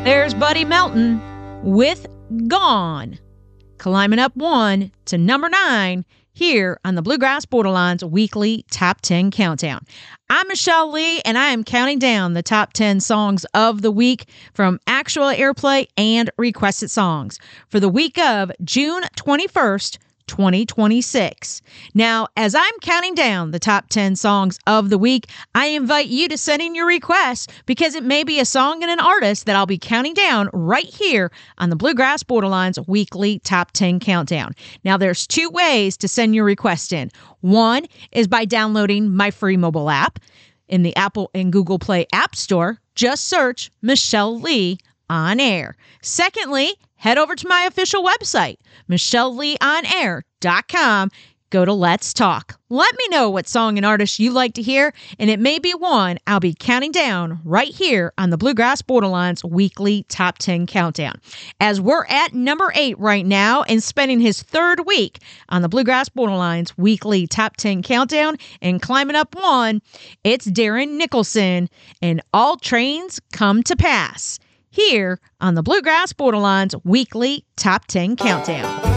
There's Buddy Melton with Gone, climbing up 1 to number 9 here on the Bluegrass Borderlines Weekly Top 10 Countdown. I'm Michelle Lee, and I am counting down the top 10 songs of the week from actual airplay and requested songs for the week of June 21st, 2026. Now, as I'm counting down the top 10 songs of the week, I invite you to send in your requests because it may be a song and an artist that I'll be counting down right here on the Bluegrass Borderlines Weekly Top 10 Countdown. Now, there's 2 ways to send your request in. One is by downloading my free mobile app in the Apple and Google Play App Store. Just search Michelle Lee On Air. Secondly, head over to my official website, MichelleLeeOnAir.com. Go to Let's Talk. Let me know what song and artist you like to hear, and it may be one I'll be counting down right here on the Bluegrass Borderlines Weekly Top 10 Countdown. As we're at number 8 right now and spending his 3rd week on the Bluegrass Borderlines Weekly Top 10 Countdown and climbing up 1, it's Darren Nicholson and All Trains Come to Pass here on the Bluegrass Borderlines Weekly Top 10 Countdown.